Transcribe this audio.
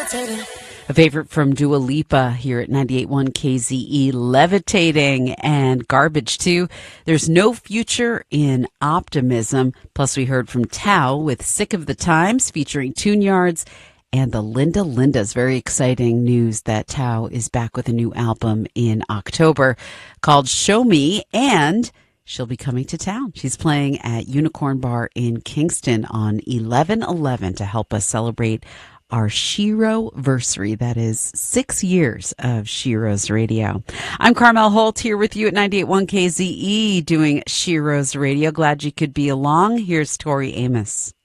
A favorite from Dua Lipa here at 98.1 KZE, Levitating, and Garbage too. There's no future in optimism. Plus we heard from Tao with Sick of the Times featuring Tune Yards and the Linda Lindas. Very exciting news that Tao is back with a new album in October called Show Me, and she'll be coming to town. She's playing at Unicorn Bar in Kingston on 11/11 to help us celebrate our Shiro-versary. That is 6 years of Shiro's Radio. I'm Carmel Holt here with you at 98.1 KZE doing Shiro's Radio. Glad you could be along. Here's Tori Amos.